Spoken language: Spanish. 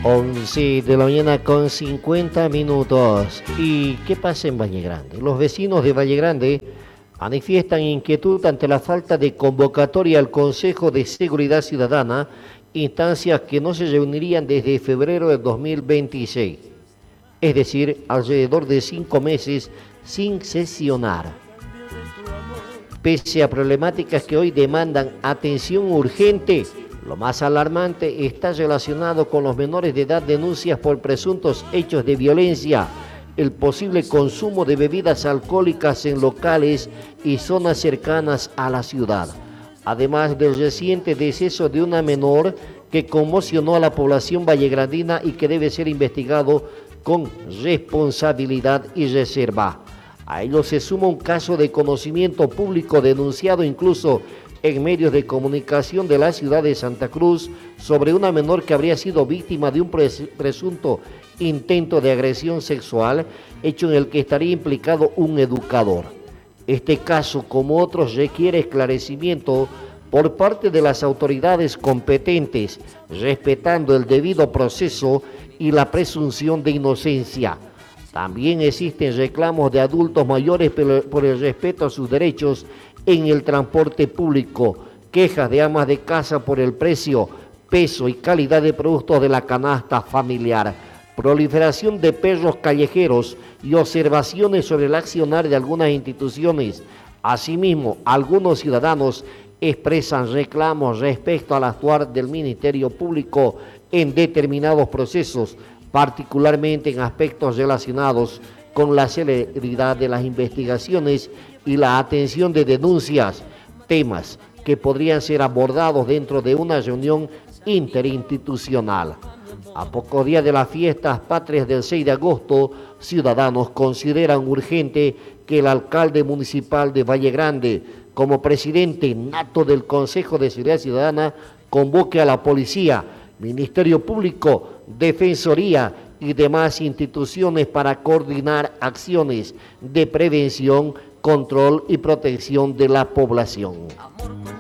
11 de la mañana con 50 minutos. ¿Y qué pasa en Valle Grande? Los vecinos de Valle Grande manifiestan inquietud ante la falta de convocatoria al Consejo de Seguridad Ciudadana, instancias que no se reunirían desde febrero de 2026, es decir, alrededor de 5 meses sin sesionar. Pese a problemáticas que hoy demandan atención urgente, lo más alarmante está relacionado con los menores de edad, denuncias por presuntos hechos de violencia, el posible consumo de bebidas alcohólicas en locales y zonas cercanas a la ciudad, además del reciente deceso de una menor que conmocionó a la población vallegrandina y que debe ser investigado con responsabilidad y reserva. A ello se suma un caso de conocimiento público denunciado incluso en medios de comunicación de la ciudad de Santa Cruz sobre una menor que habría sido víctima de un presunto intento de agresión sexual, hecho en el que estaría implicado un educador. Este caso, como otros, requiere esclarecimiento por parte de las autoridades competentes, respetando el debido proceso y la presunción de inocencia. También existen reclamos de adultos mayores por el respeto a sus derechos en el transporte público, quejas de amas de casa por el precio, peso y calidad de productos de la canasta familiar, proliferación de perros callejeros y observaciones sobre el accionar de algunas instituciones. Asimismo, algunos ciudadanos expresan reclamos respecto al actuar del Ministerio Público en determinados procesos, particularmente en aspectos relacionados con la celeridad de las investigaciones y la atención de denuncias, temas que podrían ser abordados dentro de una reunión interinstitucional. A pocos días de las fiestas patrias del 6 de agosto, ciudadanos consideran urgente que el alcalde municipal de Valle Grande, como presidente nato del Consejo de Seguridad Ciudadana, convoque a la policía, Ministerio Público, Defensoría y demás instituciones para coordinar acciones de prevención, control y protección de la población.